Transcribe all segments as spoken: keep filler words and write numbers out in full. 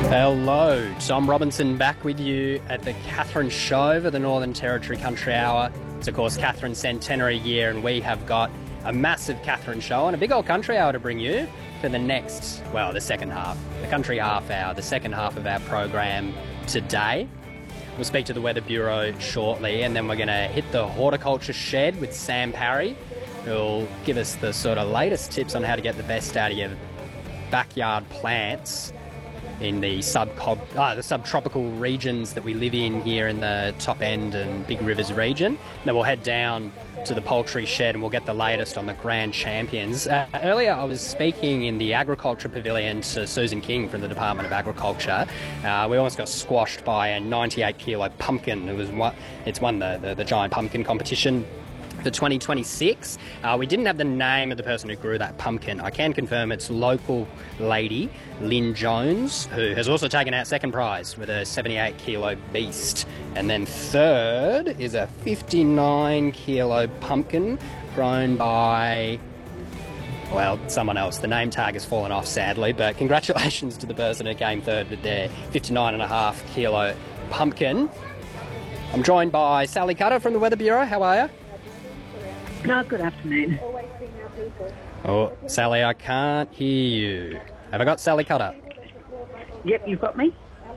Hello, Tom Robinson back with you at the Katherine Show for the Northern Territory Country Hour. It's, of course, Katherine's centenary year, and we have got a massive Katherine Show and a big old country hour to bring you for the next, well, the second half, the country half hour, the second half of our program today. We'll speak to the Weather Bureau shortly, and then we're going to hit the horticulture shed with Sam Parry, who'll give us the sort of latest tips on how to get the best out of your backyard plants in the sub uh, the subtropical regions that we live in here in the top end and Big Rivers region. Then we'll head down to the poultry shed and we'll get the latest on the grand champions. Uh, earlier I was speaking in the agriculture pavilion to Susan King from the Department of Agriculture. Uh, we almost got squashed by a ninety-eight kilo pumpkin. It was one, it's won the, the, the giant pumpkin competition for twenty twenty-six. Uh, we didn't have the name of the person who grew that pumpkin. I can confirm it's local lady Lynn Jones, who has also taken out second prize with a seventy-eight kilo beast. And then third is a fifty-nine kilo pumpkin grown by, well, someone else. The name tag has fallen off, sadly, but congratulations to the person who came third with their fifty-nine and a half kilo pumpkin. I'm joined by Sally Cutter from the Weather Bureau. How are you? No, good afternoon. Oh, Sally, I can't hear you. Have I got Sally Cutter? Yep, you've got me.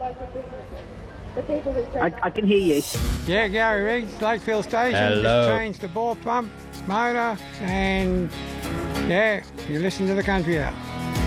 I, I can hear you. Yeah, Gary Riggs, Lakefield Station. Hello. Just changed the ball pump, motor, and yeah, you listen to the country out.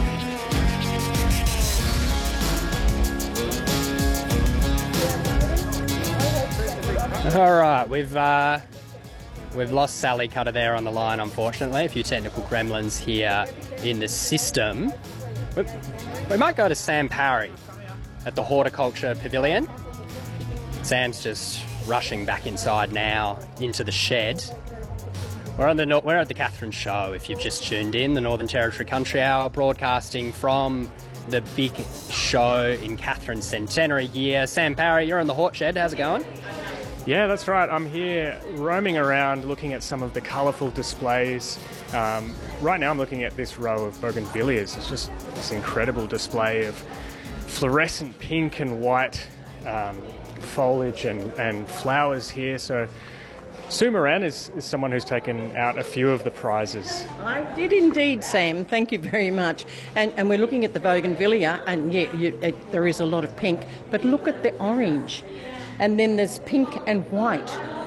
All right, we've uh, we've lost Sally Cutter there on the line, unfortunately. A few technical gremlins here in the system. We, we might go to Sam Parry at the Horticulture Pavilion. Sam's just rushing back inside now into the shed. We're on the we're at the Katherine Show. If you've just tuned in, the Northern Territory Country Hour, broadcasting from the big show in Katherine's centenary year. Sam Parry, you're in the Hort Shed. How's it going? Yeah, that's right. I'm here roaming around looking at some of the colourful displays. Um, right now I'm looking at this row of bougainvilleas. It's just this incredible display of fluorescent pink and white um, foliage and, and flowers here. So Sue Moran is, is someone who's taken out a few of the prizes. I did indeed, Sam. Thank you very much. And, and we're looking at the bougainvillea, and yeah, you, it, there is a lot of pink, but look at the orange. And then there's pink and white.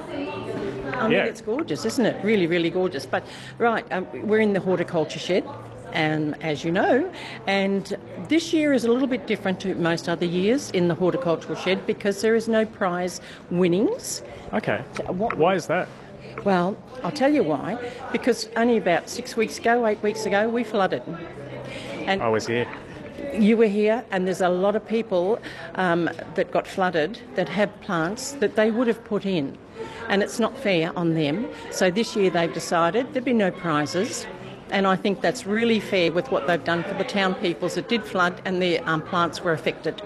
I mean, Yeah. it's gorgeous, isn't it? Really, really gorgeous. But, right, um, we're in the horticulture shed, and as you know, and this year is a little bit different to most other years in the horticultural shed because there is no prize winnings. Okay. What- Why is that? Well, I'll tell you why. Because only about six weeks ago, eight weeks ago, we flooded. And I was here. you were here, and there's a lot of people um, that got flooded that have plants that they would have put in, and it's not fair on them. So this year they've decided there'd be no prizes, and I think that's really fair with what they've done for the town peoples that did flood and their um, plants were affected.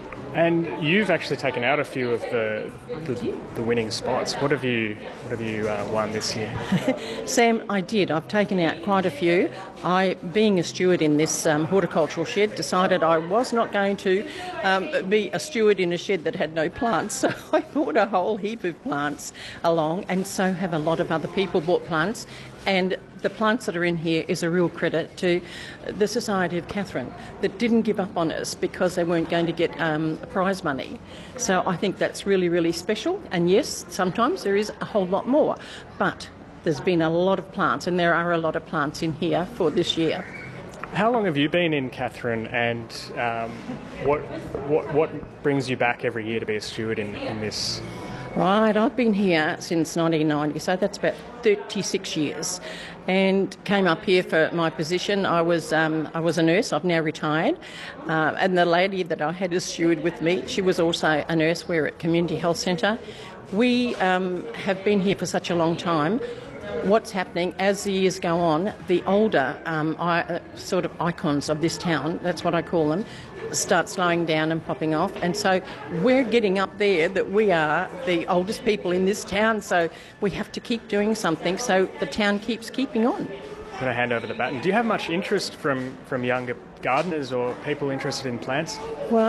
And you've actually taken out a few of the the, the winning spots. What have you what have you uh, won this year? Sam, I did. I've taken out quite a few. I, being a steward in this um, horticultural shed, decided I was not going to um, be a steward in a shed that had no plants. So I bought a whole heap of plants along, and so have a lot of other people bought plants. And the plants that are in here is a real credit to the Society of Katherine that didn't give up on us because they weren't going to get um, prize money. So I think that's really, really special. And yes, sometimes there is a whole lot more. But there's been a lot of plants, and there are a lot of plants in here for this year. How long have you been in Katherine, and um, what what what brings you back every year to be a steward in, in this? Right, I've been here since nineteen ninety, so that's about thirty-six years, and came up here for my position. I was um, I was a nurse. I've now retired, uh, and the lady that I had as steward with me, she was also a nurse. We're at Community Health Centre. We um, have been here for such a long time. What's happening as the years go on, the older um, I, uh, sort of icons of this town, that's what I call them, start slowing down and popping off. And so we're getting up there that we are the oldest people in this town, so we have to keep doing something so the town keeps keeping on. I'm going to hand over the baton. Do you have much interest from, from younger gardeners or people interested in plants? Well,